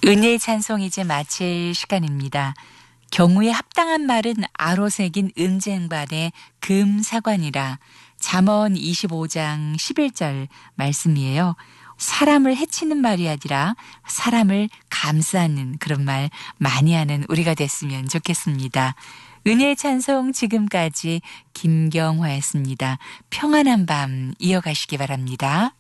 은혜의 찬송 이제 마칠 시간입니다. 경우에 합당한 말은 아로 새긴 은쟁반의 금사관이라 잠언 25장 11절 말씀이에요. 사람을 해치는 말이 아니라 사람을 감싸는 그런 말 많이 하는 우리가 됐으면 좋겠습니다. 은혜의 찬송 지금까지 김경화였습니다. 평안한 밤 이어가시기 바랍니다.